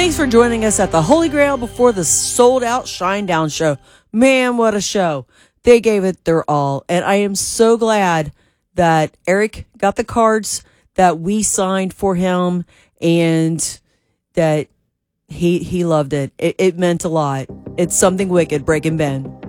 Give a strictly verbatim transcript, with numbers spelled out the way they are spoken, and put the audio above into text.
Thanks for joining us at the Holy Grail before the sold-out Shinedown show. Man, what a show. They gave it their all. And I am so glad that Eric got the cards that we signed for him and that he he loved it. It, it meant a lot. It's Something Wicked, Breaking Ben.